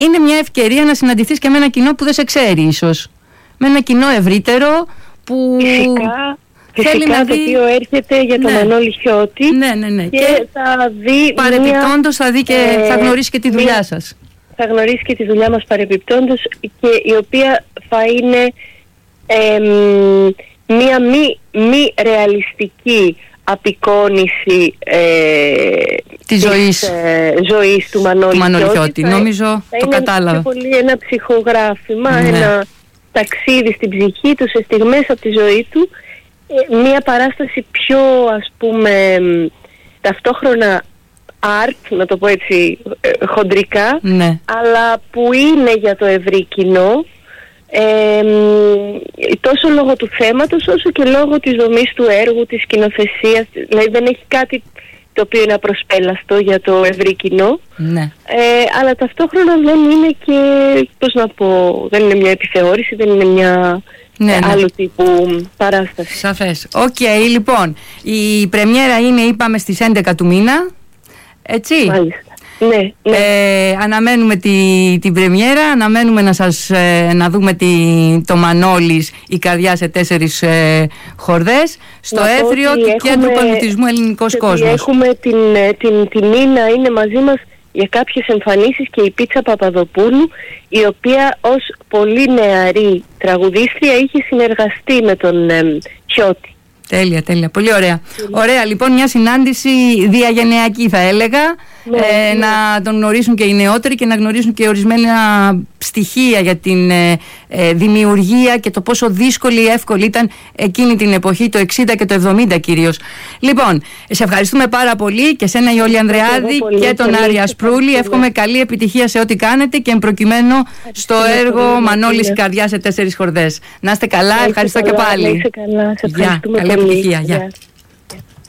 είναι μια ευκαιρία να συναντηθείς και με ένα κοινό που δεν σε ξέρει ίσως. Με ένα κοινό ευρύτερο που Φυσικά το οποίο έρχεται για τον Μανώλη Χιώτη. Ναι. Και θα δει παρεπιπτόντως θα δει και θα γνωρίσει και τη δουλειά σας. Θα γνωρίσει και τη δουλειά μας παρεπιπτόντως, και η οποία θα είναι μία μη ρεαλιστική απεικόνιση της ζωής του Μανώλη Χιώτη. Νομίζω το κατάλαβα. Είναι πολύ ένα ψυχογράφημα, ένα ταξίδι στην ψυχή του, σε στιγμές από τη ζωή του, μία παράσταση πιο, ας πούμε, ταυτόχρονα art, να το πω έτσι χοντρικά, αλλά που είναι για το ευρύ κοινό, τόσο λόγω του θέματος όσο και λόγω της δομής του έργου, της σκηνοθεσίας. Δηλαδή δεν έχει κάτι το οποίο είναι απροσπέλαστο για το ευρύ κοινό, αλλά ταυτόχρονα δεν είναι και, πώς να πω, δεν είναι μια επιθεώρηση, δεν είναι μια άλλου τύπου παράσταση. Σαφές. Λοιπόν, η πρεμιέρα είναι, είπαμε, στις 11 του μήνα, έτσι? Μάλιστα. Ναι. Αναμένουμε την πρεμιέρα, αναμένουμε να δούμε το Μανώλης, η καρδιά σε 4 χορδές, στο Αίθριο του Κέντρου Πολιτισμού Ελληνικός Κόσμος. Έχουμε την Νίνα είναι μαζί μας για κάποιες εμφανίσεις, και η Πίτσα Παπαδοπούλου, η οποία ως πολύ νεαρή τραγουδίστρια είχε συνεργαστεί με τον Χιώτη. Τέλεια. Πολύ ωραία. Ωραία, λοιπόν, μια συνάντηση διαγενειακή θα έλεγα. Να τον γνωρίσουν και οι νεότεροι και να γνωρίσουν και ορισμένα στοιχεία για την δημιουργία και το πόσο δύσκολη ή εύκολη ήταν εκείνη την εποχή, το 60 και το 70 κυρίως. Λοιπόν, σε ευχαριστούμε πάρα πολύ, και σένα, Ιόλη Ανδρεάδη, και τον Άρη Ασπρούλη. Εύχομαι καλή επιτυχία σε ό,τι κάνετε, και προκειμένου στο έργο Μανώλης, η καρδιά σε 4 χορδές. Να είστε καλά, ευχαριστώ και πάλι. Να είστε καλά, σε ευχαριστούμε πολύ. Καλή επιτυχία. Γεια.